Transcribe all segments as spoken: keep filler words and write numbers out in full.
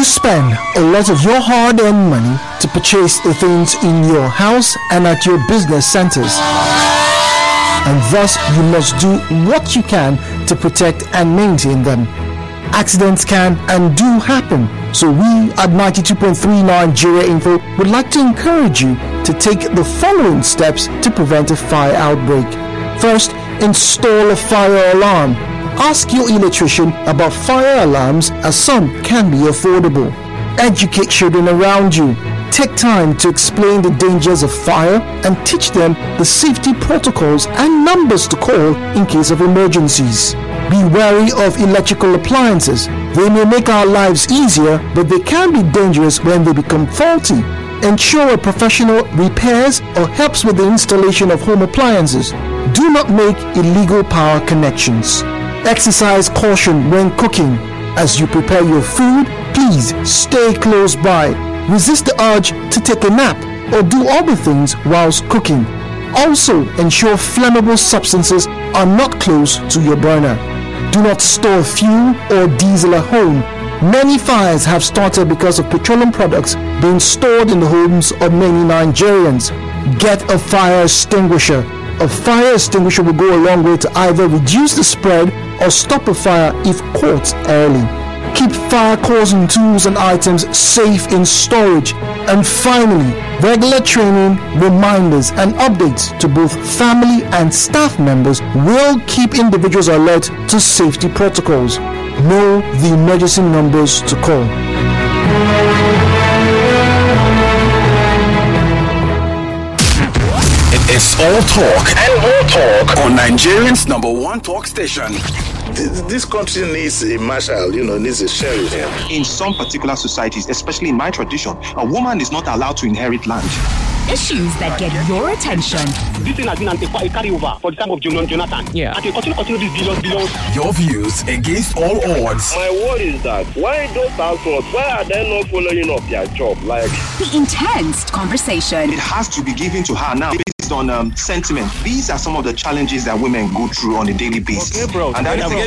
You spend a lot of your hard-earned money to purchase the things in your house and at your business centers. And thus you must do what you can to protect and maintain them. Accidents can and do happen, so we at ninety-two point three Nigeria Info would like to encourage you to take the following steps to prevent a fire outbreak. First, install a fire alarm. Ask your electrician about fire alarms, as some can be affordable. Educate children around you. Take time to explain the dangers of fire and teach them the safety protocols and numbers to call in case of emergencies. Be wary of electrical appliances. They may make our lives easier, but they can be dangerous when they become faulty. Ensure a professional repairs or helps with the installation of home appliances. Do not make illegal power connections. Exercise caution when cooking. As you prepare your food, please stay close by. Resist the urge to take a nap or do other things whilst cooking. Also, ensure flammable substances are not close to your burner. Do not store fuel or diesel at home. Many fires have started because of petroleum products being stored in the homes of many Nigerians. Get a fire extinguisher. A fire extinguisher will go a long way to either reduce the spread or stop a fire if caught early. Keep fire causing tools and items safe in storage. And finally, regular training, reminders and updates to both family and staff members will keep individuals alert to safety protocols. Know the emergency numbers to call. It's all talk and more talk on Nigerian's number one talk station. This, this country needs a marshal, you know, needs a sheriff. In some particular societies, especially in my tradition, a woman is not allowed to inherit land. Issues that get your attention. This thing has been a carryover for the time of Jonathan. Yeah. And they continue, continue this billions, billions. Your views against all odds. My word is that why those households, why are they not following up their job? Like the intense conversation. It has to be given to her now based on um, sentiment. These are some of the challenges that women go through on a daily basis. Okay, bro. And that is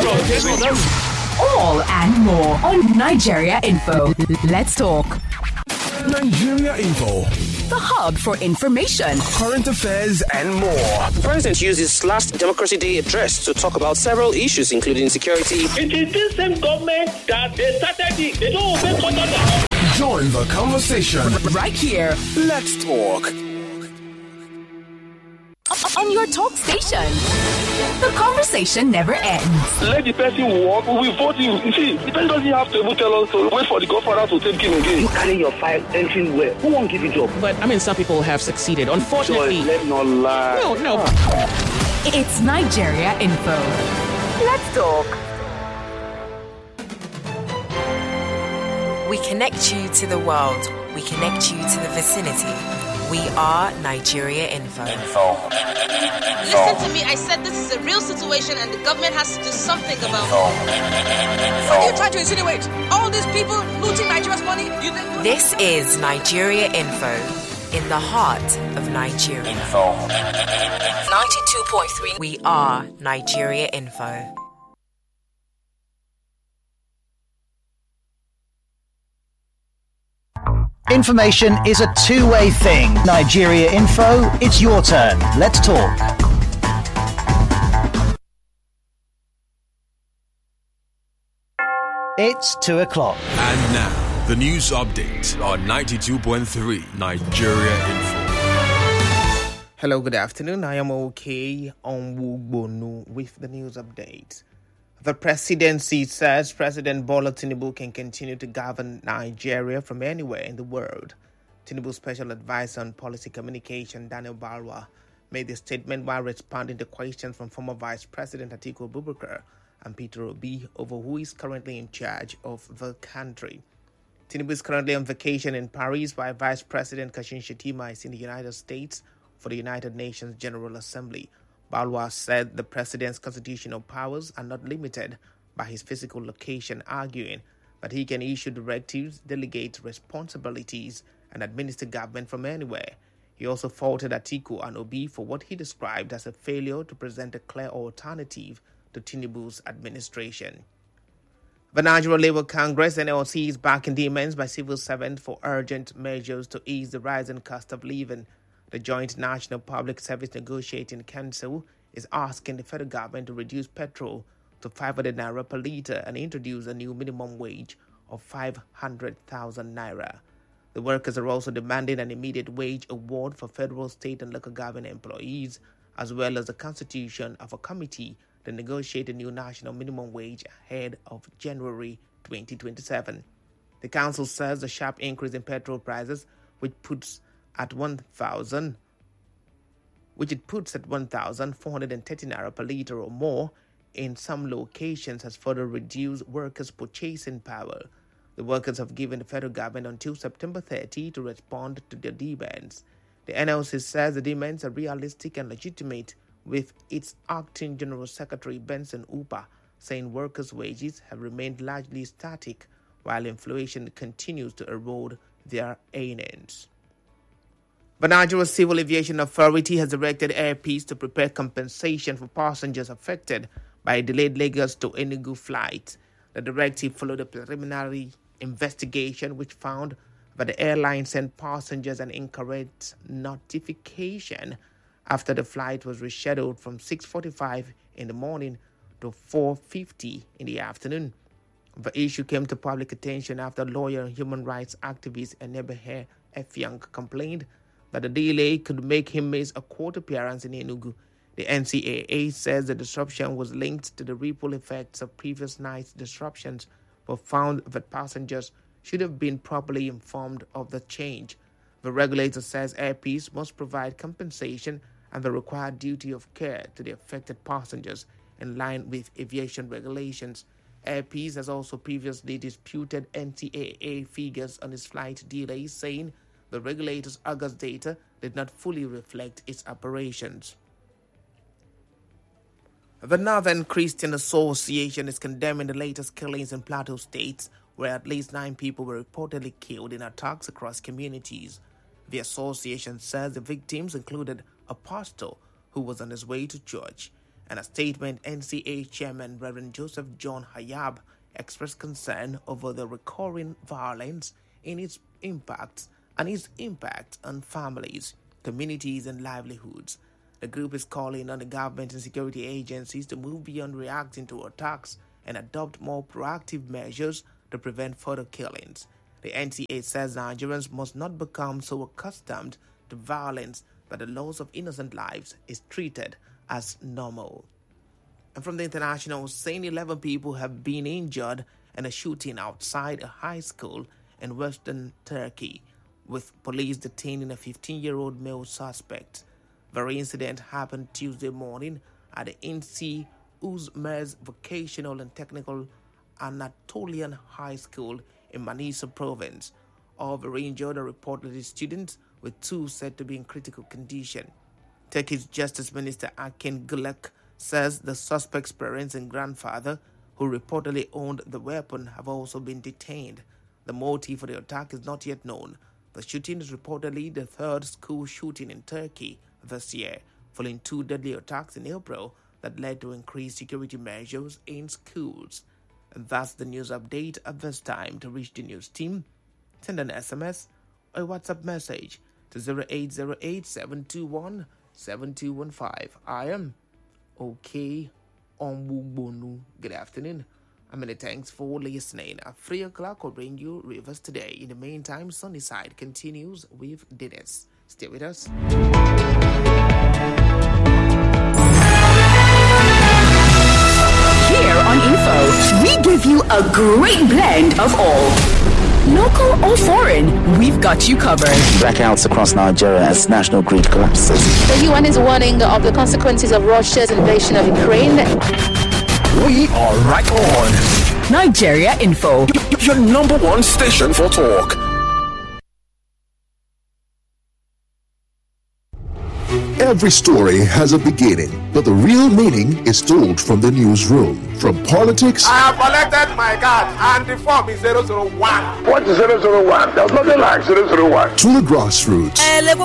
all and more on Nigeria Info. Let's talk. Nigeria Info, the hub for information, current affairs, and more. The president used his last Democracy Day address to talk about several issues, including security. It is this same government that they started it. They don't obey conduct. Join the conversation right here. Let's talk. On your talk station. The conversation never ends. Let the person walk, we will vote you. You see, the person doesn't have to even tell us to wait for the godfather to take him again. You carry your file entering where? Who won't give you job? But, I mean, some people have succeeded. Unfortunately. So let's not lie. No, no. It's Nigeria Info. Let's talk. We connect you to the world. We connect you to the vicinity. We are Nigeria Info. Info. Listen to me. I said this is a real situation and the government has to do something about Info. it. What are you trying to insinuate? All these people looting Nigeria's money? You think- This is Nigeria Info, in the heart of Nigeria. Info. ninety-two point three. We are Nigeria Info. Information is a two-way thing. Nigeria Info, it's your turn. Let's talk. It's two o'clock. And now, the news update on ninety-two point three Nigeria Info. Hello, good afternoon. I am okay on Wugbonu with the news update. The presidency says President Bola Tinubu can continue to govern Nigeria from anywhere in the world. Tinubu's special advisor on policy communication, Daniel Balwa, made the statement while responding to questions from former Vice President Atiku Abubakar and Peter Obi over who is currently in charge of the country. Tinubu is currently on vacation in Paris while Vice President Kashim Shettima is in the United States for the United Nations General Assembly. Balwa said the president's constitutional powers are not limited by his physical location, arguing that he can issue directives, delegate responsibilities, and administer government from anywhere. He also faulted Atiku and Obi for what he described as a failure to present a clear alternative to Tinubu's administration. The Nigeria Labour Congress N L C is backing demands by civil servants for urgent measures to ease the rising cost of living. The Joint National Public Service Negotiating Council is asking the federal government to reduce petrol to five hundred naira per litre and introduce a new minimum wage of five hundred thousand naira. The workers are also demanding an immediate wage award for federal, state and local government employees, as well as the constitution of a committee to negotiate a new national minimum wage ahead of January twenty twenty-seven. The council says the sharp increase in petrol prices, which puts at one thousand, which it puts at one thousand four hundred thirty naira per litre or more in some locations, has further reduced workers' purchasing power. The workers have given the federal government until September thirtieth to respond to their demands. The N L C says the demands are realistic and legitimate, with its acting General Secretary Benson Upa saying workers' wages have remained largely static while inflation continues to erode their earnings. The Nigeria Civil Aviation Authority has directed Air Peace to prepare compensation for passengers affected by a delayed Lagos to Enugu flight. The directive followed a preliminary investigation which found that the airline sent passengers an incorrect notification after the flight was rescheduled from six forty-five in the morning to four fifty in the afternoon. The issue came to public attention after lawyer and human rights activist Enebehe Effiang complained that the delay could make him miss a court appearance in Enugu. The N C A A says the disruption was linked to the ripple effects of previous night's disruptions, but found that passengers should have been properly informed of the change. The regulator says Air Peace must provide compensation and the required duty of care to the affected passengers in line with aviation regulations. Air Peace has also previously disputed N C A A figures on its flight delays, saying the regulator's August data did not fully reflect its operations. The Northern Christian Association is condemning the latest killings in Plateau State, where at least nine people were reportedly killed in attacks across communities. The association says the victims included a pastor who was on his way to church. In a statement, N C A Chairman Reverend Joseph John Hayab expressed concern over the recurring violence in its impacts and its impact on families, communities, and livelihoods. The group is calling on the government and security agencies to move beyond reacting to attacks and adopt more proactive measures to prevent further killings. The N C A says Nigerians must not become so accustomed to violence that the loss of innocent lives is treated as normal. And from the international scene, eleven people have been injured in a shooting outside a high school in western Turkey, with police detaining a fifteen-year-old male suspect. The incident happened Tuesday morning at the Inci Uzmez Vocational and Technical Anatolian High School in Manisa Province. All the injured are reportedly students, with two said to be in critical condition. Turkey's Justice Minister Akin Gülek says the suspect's parents and grandfather, who reportedly owned the weapon, have also been detained. The motive for the attack is not yet known. The shooting is reportedly the third school shooting in Turkey this year, following two deadly attacks in April that led to increased security measures in schools. And that's the news update at this time. To reach the news team, send an S M S or a WhatsApp message to zero eight zero eight, seven two one, seven two one five. I am OK Onwugbonu. Good afternoon. And many thanks for listening. At three o'clock, we'll bring you Rivers Today. In the meantime, Sunnyside continues with Dennis. Stay with us. Here on Info, we give you a great blend of all. Local or foreign, we've got you covered. Blackouts across Nigeria as national grid collapses. The U N is warning of the consequences of Russia's invasion of Ukraine. We are right on. Nigeria Info, your number one station for talk. Every story has a beginning, but the real meaning is told from the newsroom. From politics, I have collected my card and the form is zero zero one. What is zero zero one? There's nothing like zero zero one. To the grassroots.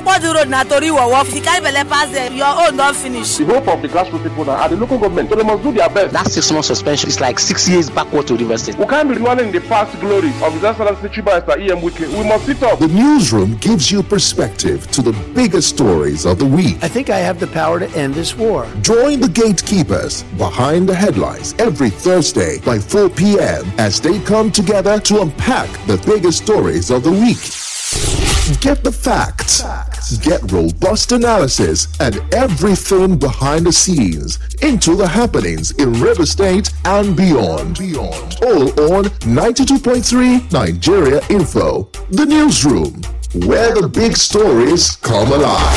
Your own don't finish. The hope of the grassroots people now are the local government, so they must do their best. That six month suspension is like six years backward to the university. We can't be dwelling in the past glories of His Excellency Chief Minister E M Wike. We must sit up. The newsroom gives you perspective to the biggest stories of the week. I think I have the power to end this war. Join the gatekeepers behind the headlines every Thursday by four p.m. as they come together to unpack the biggest stories of the week. Get the facts, get robust analysis, and everything behind the scenes into the happenings in River State and beyond. Beyond. All on ninety-two point three Nigeria Info, the newsroom, where the big stories come alive.